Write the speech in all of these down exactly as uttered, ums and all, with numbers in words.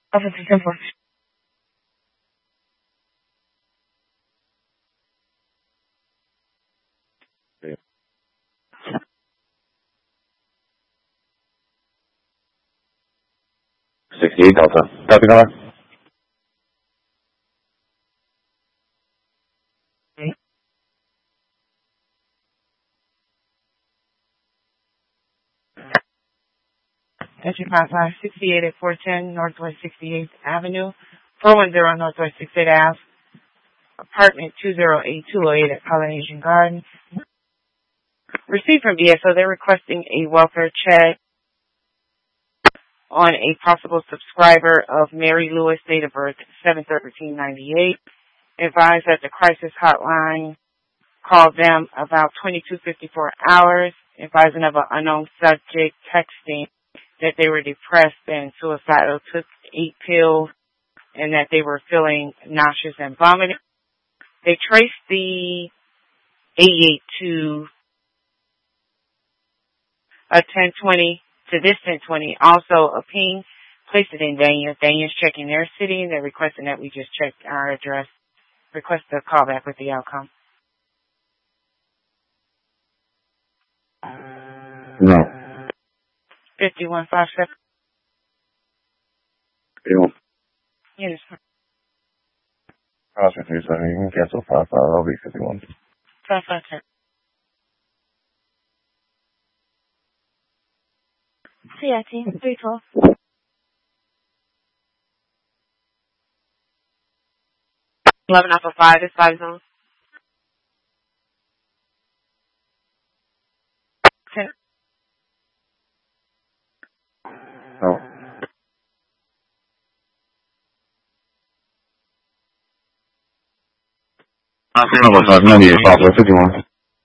Officer ten four. sixty-eight Delta. Copy, caller. Entry five five sixty-eight at four ten Northwest sixty-eighth Avenue, four one zero Northwest sixty-eighth Ave, apartment two zero eight two oh eight at Polynesian Gardens. Received from B S O, they're requesting a welfare check on a possible subscriber of Mary Lewis, date of birth seven thirteen ninety-eight. Advised that the crisis hotline called them about twenty-two fifty-four hours, advising of an unknown subject texting that they were depressed and suicidal, took eight pills, and that they were feeling nauseous and vomiting. They traced the eight eight to a ten twenty to this ten twenty. Also a ping, placed it in Daniels. Daniels checking their city, and they're requesting that we just check our address. Request a call back with the outcome. No. fifty-one five seven. fifty-one. Yes, sir. Oscar three seven. You can cancel five five. I'll be fifty-one. five five seven. C I T three twelve. eleven off of five is five zone. ten. Oh. Oscar ninety-eight Papa, fifty-one.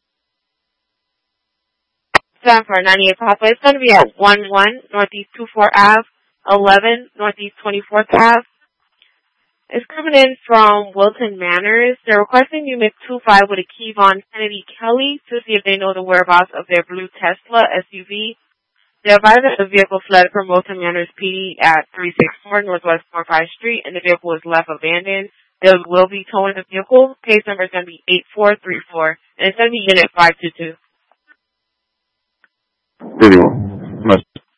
seven for ninety-eight Papa. It's going to be at one one Northeast twenty-fourth Ave, eleven Northeast twenty-fourth Ave. It's coming in from Wilton Manors. They're requesting you make two five with a Kevon Kennedy Kelly to see if they know the whereabouts of their blue Tesla S U V. They advise that the vehicle fled from Wilton Manors P D at three sixty-four Northwest forty-fifth Street, and the vehicle was left abandoned. They will be towing the vehicle. Case number is going to be eight four three four, and it's going to be unit five two two. fifty-one.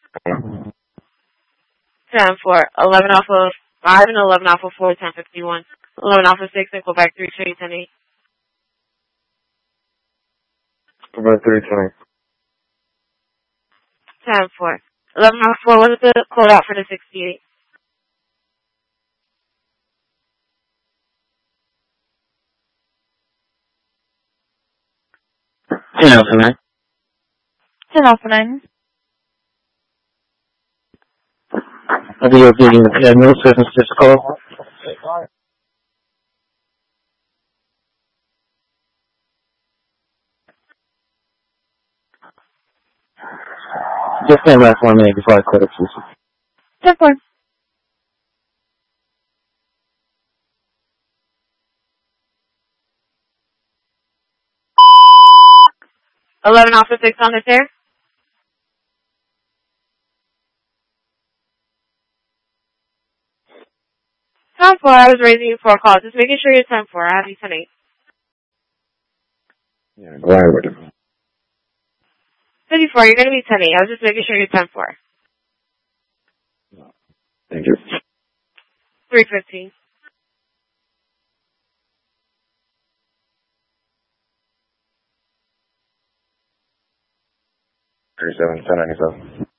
ten for eleven off of five and eleven off of four, ten fifty-one. eleven off of six and Quebec three twenty, ten eight. Quebec three twenty. ten for eleven off four. What is the code out for the sixty-eight? ten Alpha nine. ten Alpha nine. I think you're being the uh, no service just call. Just stand by for a minute before I quit it, please. ten four. eleven off of six on the chair. ten four, I was raising you for a call. Just making sure you're ten four. I have you ten eight. Yeah, go ahead with it. fifty-four, you're going to be ten eight. I was just making sure you're ten four. Thank you. three fifteen. thirty-seven, ten ninety-seven.